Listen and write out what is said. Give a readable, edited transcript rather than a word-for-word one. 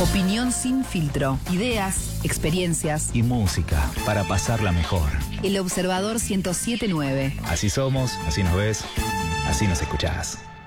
Opinión sin filtro. Ideas, experiencias y música para pasarla mejor. El Observador 107.9. Así somos, así nos ves, así nos escuchás.